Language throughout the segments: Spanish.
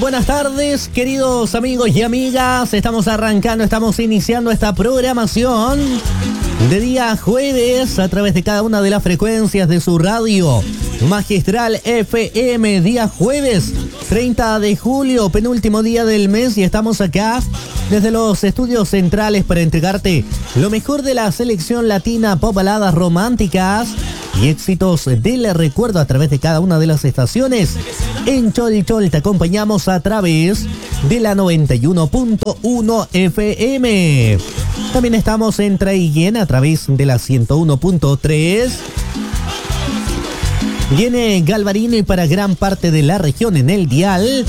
buenas tardes, queridos amigos y amigas. Estamos iniciando esta programación de día jueves a través de cada una de las frecuencias de su radio Magistral FM. Día jueves 30 de julio, penúltimo día del mes, y estamos acá desde los estudios centrales para entregarte lo mejor de la selección latina, pop, baladas románticas y éxitos del recuerdo a través de cada una de las estaciones. En Chol Chol te acompañamos a través de la 91.1 FM. También estamos en Traiguén a través de la 101.3. Viene Galvarino y para gran parte de la región en el dial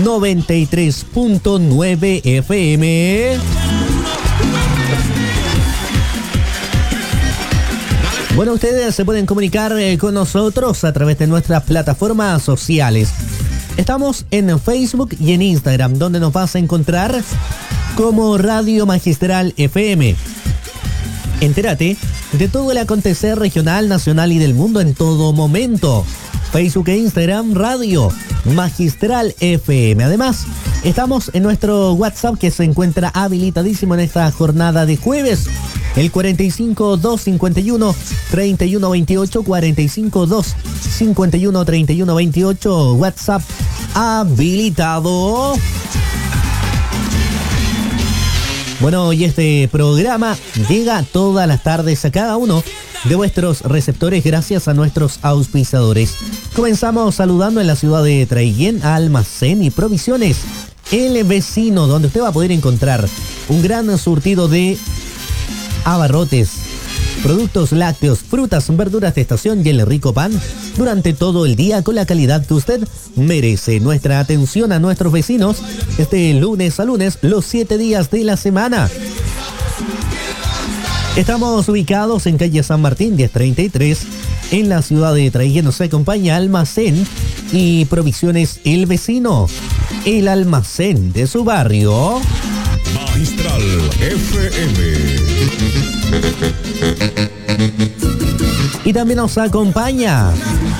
93.9 FM. Bueno, ustedes se pueden comunicar con nosotros a través de nuestras plataformas sociales. Estamos en Facebook y en Instagram, donde nos vas a encontrar como Radio Magistral FM. Entérate de todo el acontecer regional, nacional y del mundo en todo momento. Facebook e Instagram, Radio Magistral FM. Además, estamos en nuestro WhatsApp, que se encuentra habilitadísimo en esta jornada de jueves. El 45-251-3128, 45-251-3128, WhatsApp habilitado. Bueno, y este programa llega todas las tardes a cada uno de vuestros receptores gracias a nuestros auspiciadores. Comenzamos saludando en la ciudad de Traiguén a Almacén y Provisiones El Vecino, donde usted va a poder encontrar un gran surtido de abarrotes, productos lácteos, frutas, verduras de estación y el rico pan durante todo el día con la calidad que usted merece. Nuestra atención a nuestros vecinos este lunes a lunes, los 7 días de la semana. Estamos ubicados en calle San Martín 1033 en la ciudad de Traiguén. Nos acompaña Almacén y Provisiones El Vecino, el almacén de su barrio. Magistral FM. Y también nos acompaña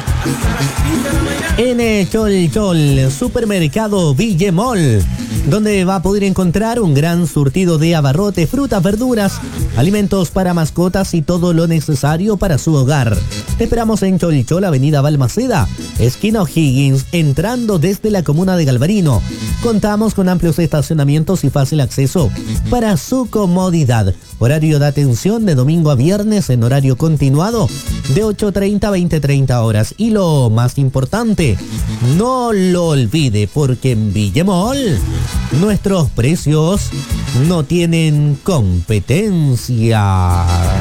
en Chol Chol, Supermercado Villemol, donde va a poder encontrar un gran surtido de abarrotes, frutas, verduras, alimentos para mascotas y todo lo necesario para su hogar. Te esperamos en Chol Chol, Avenida Balmaceda, esquina O'Higgins, entrando desde la comuna de Galvarino. Contamos con amplios estacionamientos y fácil acceso para su comodidad. Horario de atención de domingo a viernes en horario continuado de 8:30 a 20:30 horas. Y lo más importante, no lo olvide, porque en Villemol nuestros precios no tienen competencia.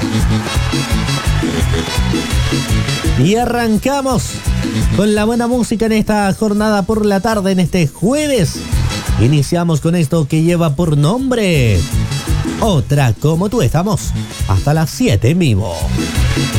Y arrancamos con la buena música en esta jornada por la tarde, en este jueves. Iniciamos con esto que lleva por nombre Otra Como Tú. Estamos hasta las 7 en vivo.